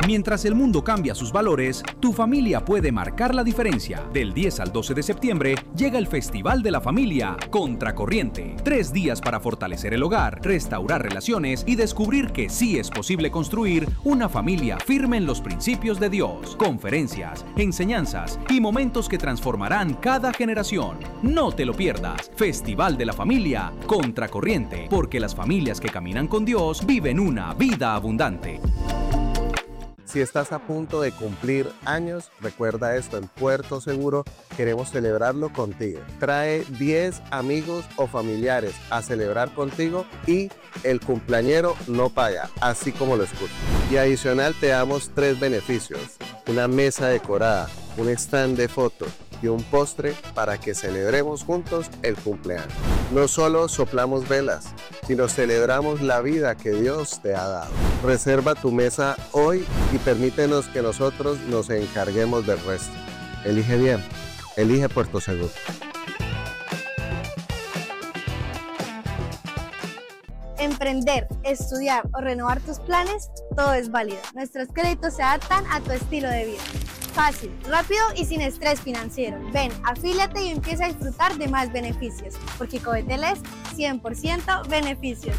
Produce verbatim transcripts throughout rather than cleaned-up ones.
Mientras el mundo cambia sus valores, tu familia puede marcar la diferencia. Del diez al doce de septiembre llega el Festival de la Familia Contracorriente. Tres días para fortalecer el hogar, restaurar relaciones y descubrir que sí es posible construir una familia firme en los principios de Dios. Conferencias, enseñanzas y momentos que transformarán cada generación. No te lo pierdas. Festival de la Familia Contracorriente, porque las familias que caminan con Dios viven una vida abundante. Si estás a punto de cumplir años, recuerda esto, en Puerto Seguro queremos celebrarlo contigo. Trae diez amigos o familiares a celebrar contigo y el cumpleañero no paga, así como lo escuchas. Y adicional te damos tres beneficios: una mesa decorada, un stand de fotos y un postre para que celebremos juntos el cumpleaños. No solo soplamos velas, sino celebramos la vida que Dios te ha dado. Reserva tu mesa hoy y permítenos que nosotros nos encarguemos del resto. Elige bien, elige Puerto Seguro. Emprender, estudiar o renovar tus planes, todo es válido. Nuestros créditos se adaptan a tu estilo de vida. Fácil, rápido y sin estrés financiero. Ven, afíliate y empieza a disfrutar de más beneficios, porque Covetel es cien por ciento beneficios.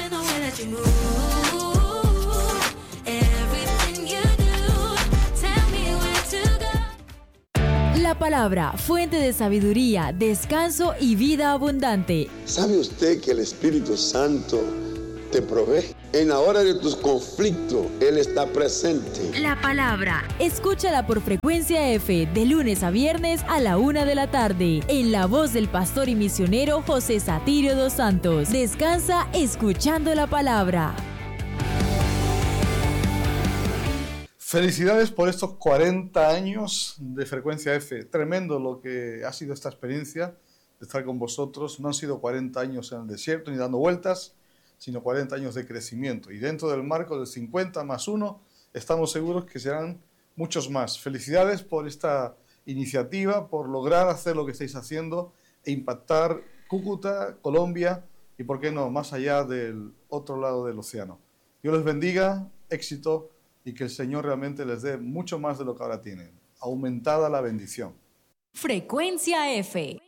La palabra, fuente de sabiduría, descanso y vida abundante. ¿Sabe usted que el Espíritu Santo te provee? En la hora de tus conflictos, Él está presente. La palabra, escúchala por Frecuencia F de lunes a viernes a la una de la tarde, en la voz del pastor y misionero José Satirio dos Santos. Descansa escuchando la palabra. Felicidades por estos cuarenta años de Frecuencia F. Tremendo lo que ha sido esta experiencia de estar con vosotros. No han sido cuarenta años en el desierto ni dando vueltas, sino cuarenta años de crecimiento. Y dentro del marco del cincuenta más uno, estamos seguros que serán muchos más. Felicidades por esta iniciativa, por lograr hacer lo que estáis haciendo e impactar Cúcuta, Colombia y, por qué no, más allá del otro lado del océano. Dios les bendiga, éxito y que el Señor realmente les dé mucho más de lo que ahora tienen. Aumentada la bendición. Frecuencia F.